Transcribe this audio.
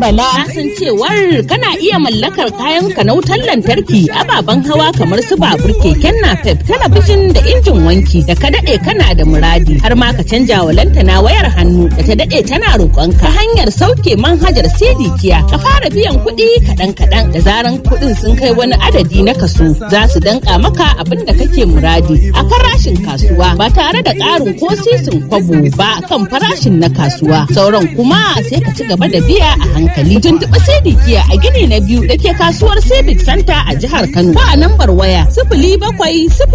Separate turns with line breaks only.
Bala.
Na san cewar kana iya mallakar kayan ka na wutar lantarki, ababen hawa kamar su babur, keken napep, talabijin da injin wanki da ka daɗe kana da muradi, har ma ka canja wa lantana wayar hannu da ta daɗe tana roƙonka ta hanyar sauke manhajar Sedikiya. Ka fara biyan kuɗi kaɗan-kaɗan, da zaran kuɗin sun kai wani adadi na kaso za su danƙa maka abin da kake muradi a farashin kasuwa ba tare da ƙarin ko sisin kwabo ba kan farashin na kasuwa. Sauran kuma sai ka ci gaba da biya a hankali. Tuntuɓi Sedikiya a gini na 2 da ke kasuwar Civic Center a jihar Kano. Ba a lambar waya 0700